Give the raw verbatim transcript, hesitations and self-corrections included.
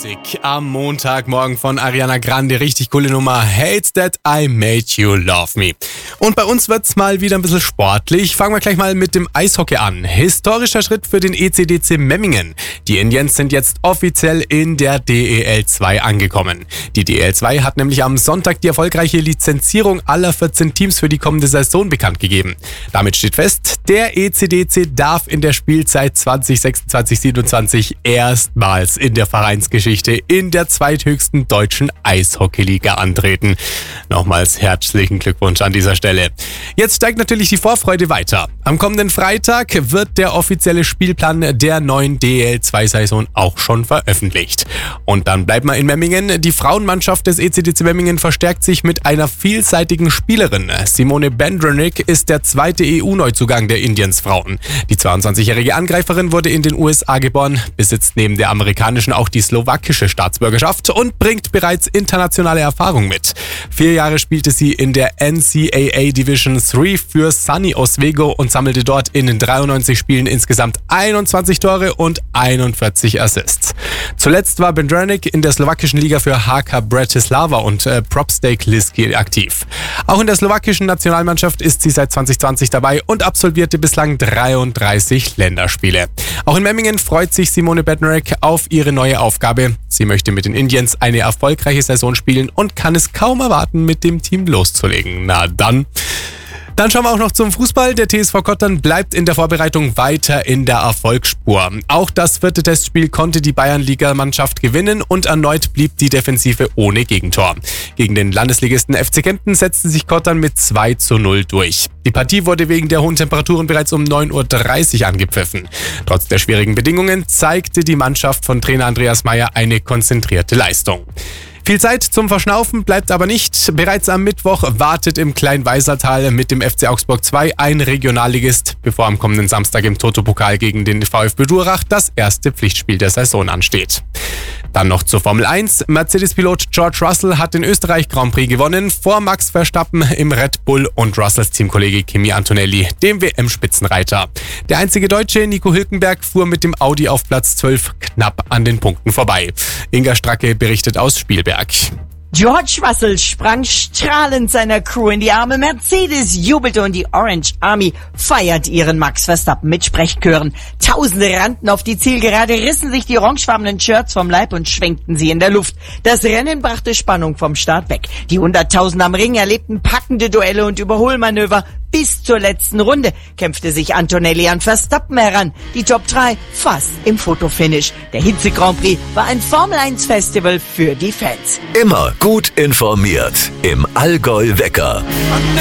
Musik am Montagmorgen von Ariana Grande. Richtig coole Nummer. Hate That I Made You Love Me. Und bei uns wird's mal wieder ein bisschen sportlich. Fangen wir gleich mal mit dem Eishockey an. Historischer Schritt für den E C D C Memmingen. Die Indians sind jetzt offiziell in der D E L zwei angekommen. Die D E L zwei hat nämlich am Sonntag die erfolgreiche Lizenzierung aller vierzehn Teams für die kommende Saison bekannt gegeben. Damit steht fest, der E C D C darf in der Spielzeit zwanzig sechsundzwanzig siebenundzwanzig erstmals in der Vereinsgeschichte in der zweithöchsten deutschen Eishockeyliga antreten. Nochmals herzlichen Glückwunsch an dieser Stelle. Jetzt steigt natürlich die Vorfreude weiter. Am kommenden Freitag wird der offizielle Spielplan der neuen D E L zwei Saison auch schon veröffentlicht. Und dann bleibt mal in Memmingen. Die Frauenmannschaft des E C D C Memmingen verstärkt sich mit einer vielseitigen Spielerin. Simone Bendranik ist der zweite E U-Neuzugang der Indians Frauen. Die zweiundzwanzigjährige Angreiferin wurde in den U S A geboren, besitzt neben der amerikanischen auch die slowakische Staatsbürgerschaft und bringt bereits internationale Erfahrung mit. Vier Jahre spielte sie in der N C A A Division drei für Sunny Oswego und sammelte dort in dreiundneunzig Spielen insgesamt einundzwanzig Tore und einundvierzig Assists. Zuletzt war Bendranik in der slowakischen Liga für H K Bratislava und äh, Propstake Liski aktiv. Auch in der slowakischen Nationalmannschaft ist sie seit zwanzig zwanzig dabei und absolvierte bislang dreiunddreißig Länderspiele. Auch in Memmingen freut sich Simone Bendranik auf ihre neue Aufgabe. Sie möchte mit den Indians eine erfolgreiche Saison spielen und kann es kaum erwarten, mit dem Team loszulegen. Na dann... Dann schauen wir auch noch zum Fußball. Der T S V Kottern bleibt in der Vorbereitung weiter in der Erfolgsspur. Auch das vierte Testspiel konnte die Bayernliga-Mannschaft gewinnen und erneut blieb die Defensive ohne Gegentor. Gegen den Landesligisten F C Kempten setzte sich Kottern mit zwei zu null durch. Die Partie wurde wegen der hohen Temperaturen bereits um neun Uhr dreißig angepfiffen. Trotz der schwierigen Bedingungen zeigte die Mannschaft von Trainer Andreas Meyer eine konzentrierte Leistung. Viel Zeit zum Verschnaufen bleibt aber nicht. Bereits am Mittwoch wartet im Kleinweisertal mit dem F C Augsburg zwei ein Regionalligist, bevor am kommenden Samstag im Toto-Pokal gegen den VfB Durach das erste Pflichtspiel der Saison ansteht. Dann noch zur Formel eins. Mercedes-Pilot George Russell hat den Österreich-Grand Prix gewonnen, vor Max Verstappen im Red Bull und Russells Teamkollege Kimi Antonelli, dem W M-Spitzenreiter. Der einzige Deutsche, Nico Hülkenberg, fuhr mit dem Audi auf Platz zwölf knapp an den Punkten vorbei. Inga Stracke berichtet aus Spielberg. George Russell sprang strahlend seiner Crew in die Arme, Mercedes jubelte und die Orange Army feiert ihren Max Verstappen mit Sprechchören. Tausende rannten auf die Zielgerade, rissen sich die orangefarbenen Shirts vom Leib und schwenkten sie in der Luft. Das Rennen brachte Spannung vom Start weg. Die Hunderttausende am Ring erlebten packende Duelle und Überholmanöver. Bis zur letzten Runde kämpfte sich Antonelli an Verstappen heran. Die Top drei fast im Fotofinish. Der Hitze Grand Prix war ein Formel eins Festival für die Fans. Immer gut informiert im Allgäu Wecker.